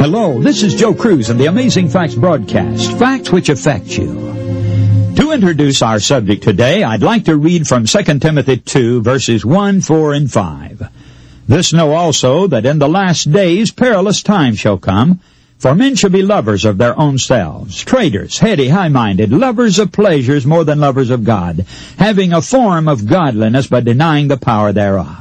Hello, this is Joe Cruz and the Amazing Facts broadcast, facts which affect you. To introduce our subject today, I'd like to read from 2 Timothy 2, verses 1, 4, and 5. This know also that in the last days perilous times shall come, for men shall be lovers of their own selves, traitors, heady, high-minded, lovers of pleasures more than lovers of God, having a form of godliness but denying the power thereof.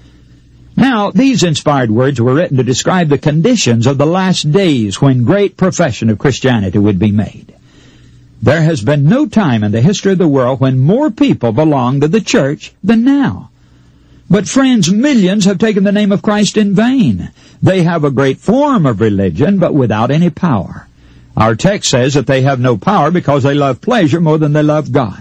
Now, these inspired words were written to describe the conditions of the last days when great profession of Christianity would be made. There has been no time in the history of the world when more people belong to the church than now. But friends, millions have taken the name of Christ in vain. They have a great form of religion, but without any power. Our text says that they have no power because they love pleasure more than they love God.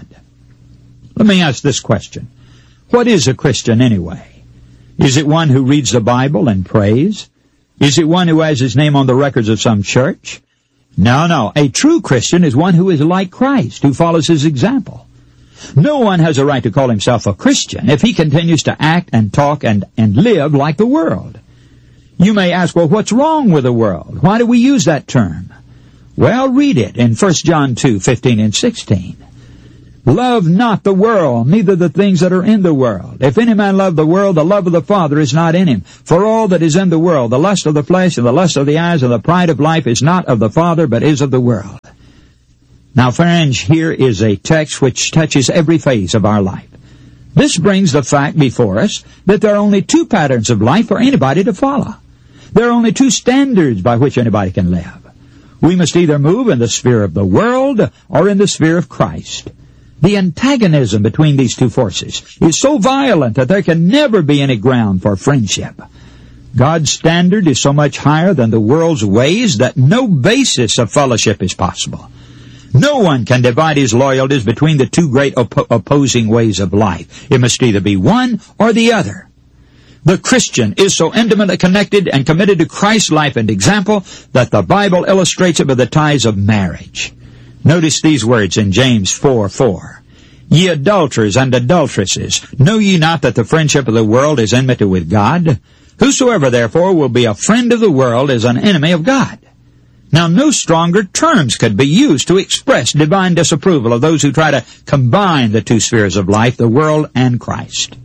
Let me ask this question. What is a Christian anyway? Is it one who reads the Bible and prays? Is it one who has his name on the records of some church? No. A true Christian is one who is like Christ, who follows his example. No one has a right to call himself a Christian if he continues to act and talk and live like the world. You may ask, well, what's wrong with the world? Why do we use that term? Well, read it in 1 John 2, 15 and 16. Love not the world, neither the things that are in the world. If any man love the world, the love of the Father is not in him. For all that is in the world, the lust of the flesh and the lust of the eyes and the pride of life is not of the Father, but is of the world. Now, friends, here is a text which touches every phase of our life. This brings the fact before us that there are only two patterns of life for anybody to follow. There are only two standards by which anybody can live. We must either move in the sphere of the world or in the sphere of Christ. The antagonism between these two forces is so violent that there can never be any ground for friendship. God's standard is so much higher than the world's ways that no basis of fellowship is possible. No one can divide his loyalties between the two great opposing ways of life. It must either be one or the other. The Christian is so intimately connected and committed to Christ's life and example that the Bible illustrates it with the ties of marriage. Notice these words in James 4:4. Ye adulterers and adulteresses, know ye not that the friendship of the world is enmity with God? Whosoever therefore will be a friend of the world is an enemy of God. Now, no stronger terms could be used to express divine disapproval of those who try to combine the two spheres of life, the world and Christ.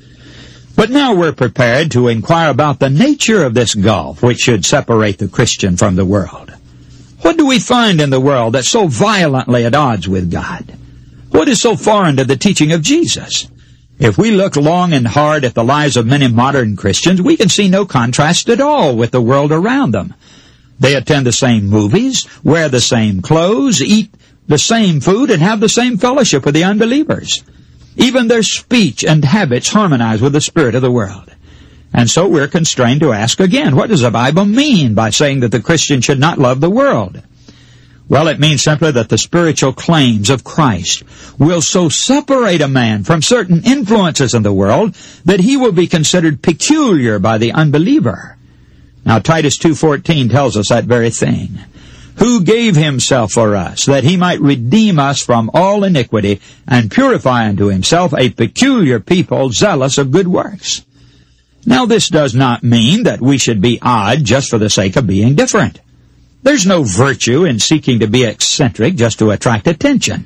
But now we're prepared to inquire about the nature of this gulf which should separate the Christian from the world. What do we find in the world that's so violently at odds with God? What is so foreign to the teaching of Jesus? If we look long and hard at the lives of many modern Christians, we can see no contrast at all with the world around them. They attend the same movies, wear the same clothes, eat the same food, and have the same fellowship with the unbelievers. Even their speech and habits harmonize with the spirit of the world. And so we're constrained to ask again, what does the Bible mean by saying that the Christian should not love the world? Well, it means simply that the spiritual claims of Christ will so separate a man from certain influences in the world that he will be considered peculiar by the unbeliever. Now, Titus 2:14 tells us that very thing. Who gave himself for us, that he might redeem us from all iniquity and purify unto himself a peculiar people zealous of good works. Now, this does not mean that we should be odd just for the sake of being different. There's no virtue in seeking to be eccentric just to attract attention.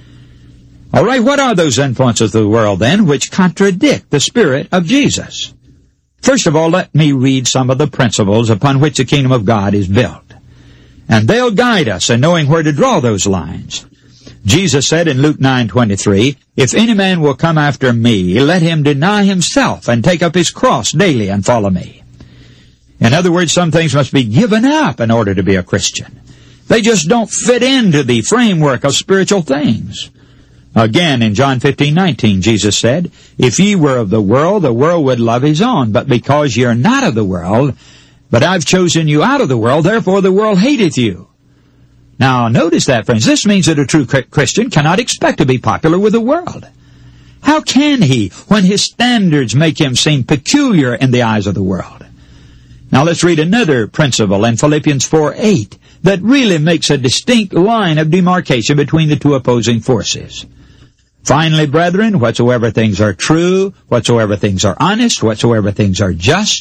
All right, what are those influences of the world, then, which contradict the Spirit of Jesus? First of all, let me read some of the principles upon which the kingdom of God is built. And they'll guide us in knowing where to draw those lines. Jesus said in Luke 9:23, If any man will come after me, let him deny himself and take up his cross daily and follow me. In other words, some things must be given up in order to be a Christian. They just don't fit into the framework of spiritual things. Again, in John 15:19, Jesus said, If ye were of the world would love his own. But because ye are not of the world, but I've chosen you out of the world, therefore the world hateth you. Now, notice that, friends. This means that a true Christian cannot expect to be popular with the world. How can he when his standards make him seem peculiar in the eyes of the world? Now, let's read another principle in Philippians 4:8 that really makes a distinct line of demarcation between the two opposing forces. Finally, brethren, whatsoever things are true, whatsoever things are honest, whatsoever things are just,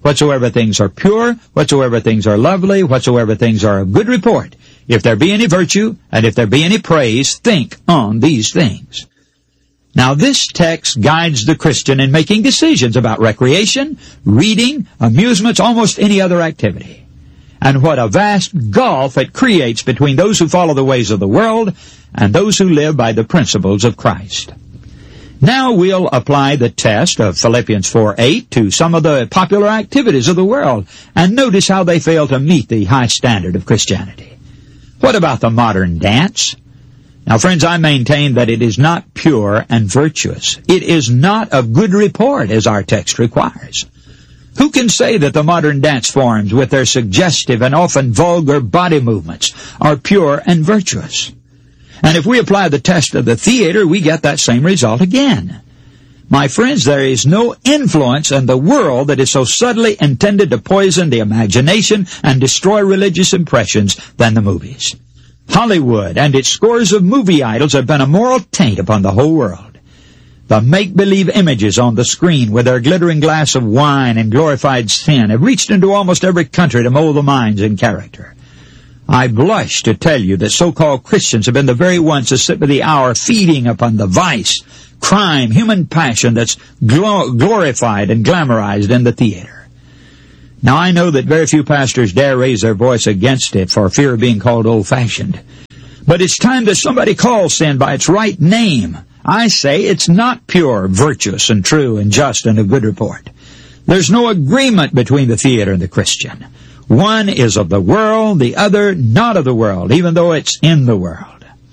whatsoever things are pure, whatsoever things are lovely, whatsoever things are of good report, if there be any virtue, and if there be any praise, think on these things. Now this text guides the Christian in making decisions about recreation, reading, amusements, almost any other activity. And what a vast gulf it creates between those who follow the ways of the world and those who live by the principles of Christ. Now we'll apply the test of Philippians 4:8 to some of the popular activities of the world, and notice how they fail to meet the high standard of Christianity. What about the modern dance? Now, friends, I maintain that it is not pure and virtuous. It is not of good report, as our text requires. Who can say that the modern dance forms, with their suggestive and often vulgar body movements, are pure and virtuous? And if we apply the test of the theater, we get that same result again. My friends, there is no influence in the world that is so subtly intended to poison the imagination and destroy religious impressions than the movies. Hollywood and its scores of movie idols have been a moral taint upon the whole world. The make-believe images on the screen with their glittering glass of wine and glorified sin have reached into almost every country to mold the minds and character. I blush to tell you that so-called Christians have been the very ones to sit by the hour feeding upon the vice, crime, human passion that's glorified and glamorized in the theater. Now, I know that very few pastors dare raise their voice against it for fear of being called old-fashioned. But it's time that somebody calls sin by its right name. I say it's not pure, virtuous, and true, and just, and of good report. There's no agreement between the theater and the Christian. One is of the world, the other not of the world, even though it's in the world.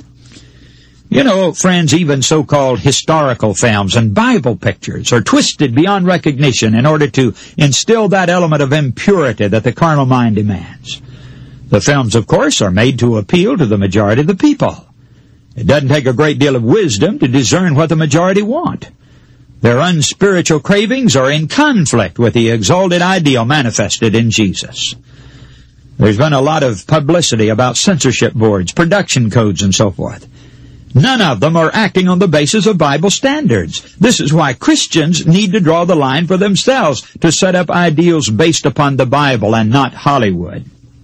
You know, friends, even so-called historical films and Bible pictures are twisted beyond recognition in order to instill that element of impurity that the carnal mind demands. The films, of course, are made to appeal to the majority of the people. It doesn't take a great deal of wisdom to discern what the majority want. Their unspiritual cravings are in conflict with the exalted ideal manifested in Jesus. There's been a lot of publicity about censorship boards, production codes, and so forth. None of them are acting on the basis of Bible standards. This is why Christians need to draw the line for themselves to set up ideals based upon the Bible and not Hollywood.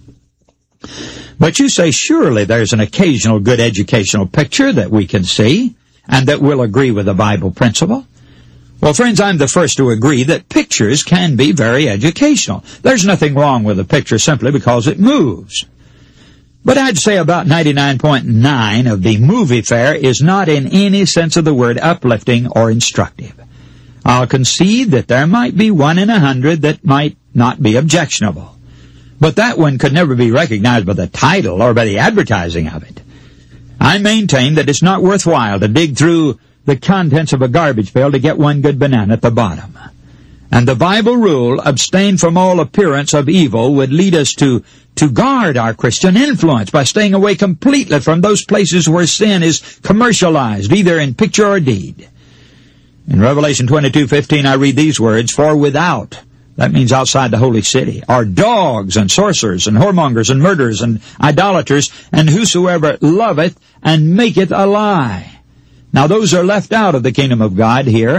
But you say, surely there's an occasional good educational picture that we can see and that will agree with the Bible principle. Well, friends, I'm the first to agree that pictures can be very educational. There's nothing wrong with a picture simply because it moves. But I'd say about 99.9% of the movie fare is not in any sense of the word uplifting or instructive. I'll concede that there might be 1 in 100 that might not be objectionable. But that one could never be recognized by the title or by the advertising of it. I maintain that it's not worthwhile to dig through the contents of a garbage pail to get one good banana at the bottom. And the Bible rule, abstain from all appearance of evil, would lead us to guard our Christian influence by staying away completely from those places where sin is commercialized, either in picture or deed. In Revelation 22:15, I read these words, "For without," that means outside the holy city, "are dogs and sorcerers and whoremongers and murderers and idolaters, and whosoever loveth and maketh a lie." Now those are left out of the kingdom of God here.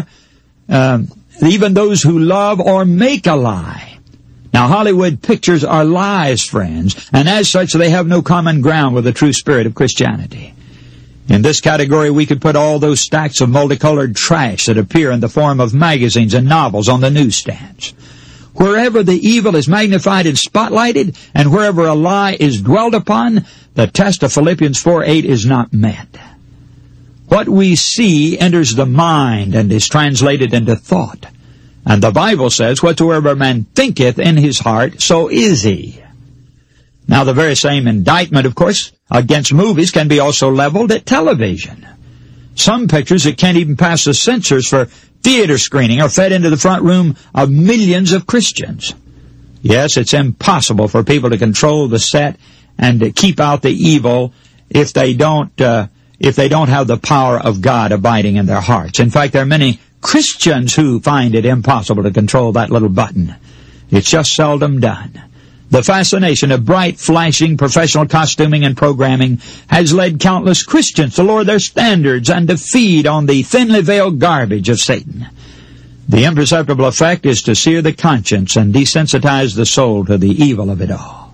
Even those who love or make a lie. Now, Hollywood pictures are lies, friends, and as such, they have no common ground with the true spirit of Christianity. In this category, we could put all those stacks of multicolored trash that appear in the form of magazines and novels on the newsstands. Wherever the evil is magnified and spotlighted, and wherever a lie is dwelt upon, the test of Philippians 4:8 is not met. What we see enters the mind and is translated into thought. And the Bible says, whatsoever man thinketh in his heart, so is he. Now the very same indictment, of course, against movies can be also leveled at television. Some pictures that can't even pass the censors for theater screening are fed into the front room of millions of Christians. Yes, it's impossible for people to control the set and to keep out the evil if they don't have the power of God abiding in their hearts. In fact, there are many Christians who find it impossible to control that little button. It's just seldom done. The fascination of bright, flashing, professional costuming and programming has led countless Christians to lower their standards and to feed on the thinly veiled garbage of Satan. The imperceptible effect is to sear the conscience and desensitize the soul to the evil of it all.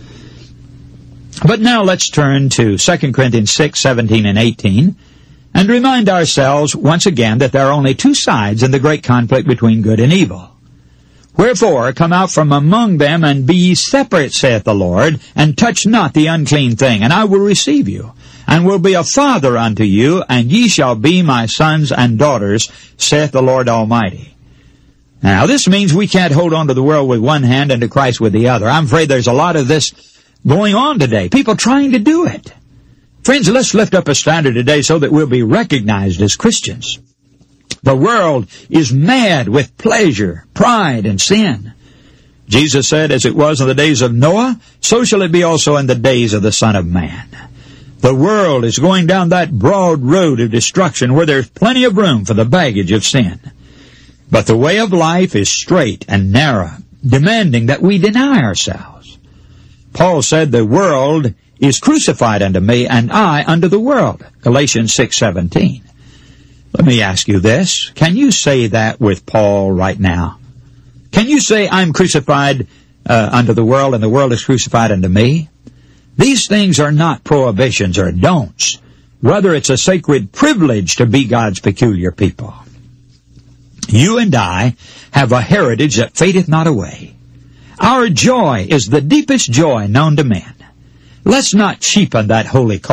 But now let's turn to 2 Corinthians 6, 17 and 18, and remind ourselves once again that there are only two sides in the great conflict between good and evil. Wherefore, come out from among them, and be ye separate, saith the Lord, and touch not the unclean thing, and I will receive you, and will be a father unto you, and ye shall be my sons and daughters, saith the Lord Almighty. Now, this means we can't hold on to the world with one hand and to Christ with the other. I'm afraid there's a lot of this going on today, people trying to do it. Friends, let's lift up a standard today so that we'll be recognized as Christians. The world is mad with pleasure, pride, and sin. Jesus said, as it was in the days of Noah, so shall it be also in the days of the Son of Man. The world is going down that broad road of destruction where there's plenty of room for the baggage of sin. But the way of life is straight and narrow, demanding that we deny ourselves. Paul said, the world is crucified unto me, and I unto the world. Galatians 6:17. Let me ask you this. Can you say that with Paul right now? Can you say, I'm crucified unto the world, and the world is crucified unto me? These things are not prohibitions or don'ts. Rather, it's a sacred privilege to be God's peculiar people. You and I have a heritage that fadeth not away. Our joy is the deepest joy known to man. Let's not cheapen that holy cause.